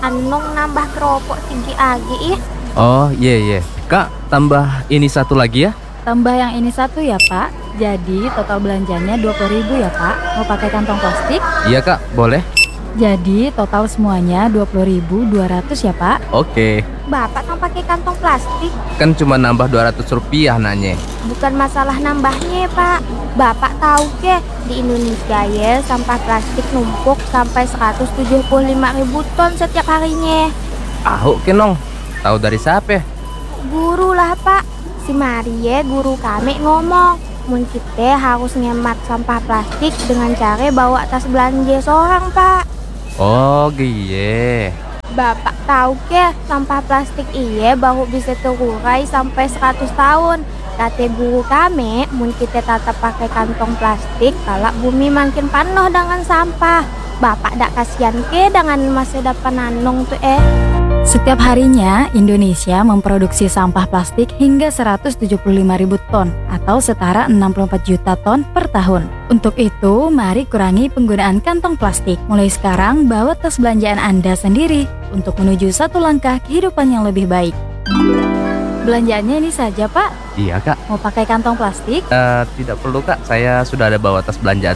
Anong nambah keropok tinggi lagi ih. Oh iya. Kak, tambah ini satu lagi ya. Tambah yang ini satu ya Pak. Jadi total belanjanya 20.000 ya Pak. Mau pakai kantong plastik? Iya Kak, boleh. Jadi total semuanya 20.200 ya Pak. Oke. Bapak kan pakai kantong plastik. Kan cuma nambah 200 rupiah nanya. Bukan masalah nambahnya Pak. Bapak tahu ke di Indonesia ya sampah plastik numpuk sampai 175.000 ton setiap harinya. Ahu kenong. Tahu dari siapa? Guru lah Pak. Si Marie guru kami ngomong, mun kita harus ngemat sampah plastik dengan cara bawa tas belanja seorang Pak. Oh giye. Bapak tahu ke sampah plastik iya baru bisa terurai sampai 100 tahun. Kata guru kami, mun kita tetap pakai kantong plastik, kalau bumi makin penuh dengan sampah. Bapak dak kasihan ke dengan masa depan anong tuh Setiap harinya, Indonesia memproduksi sampah plastik hingga 175.000 ton atau setara 64 juta ton per tahun. Untuk itu, mari kurangi penggunaan kantong plastik. Mulai sekarang, bawa tas belanjaan Anda sendiri untuk menuju satu langkah kehidupan yang lebih baik. Belanjaannya ini saja, Pak. Iya Kak. Mau pakai kantong plastik? Tidak perlu Kak, saya sudah ada bawa tas belanjaan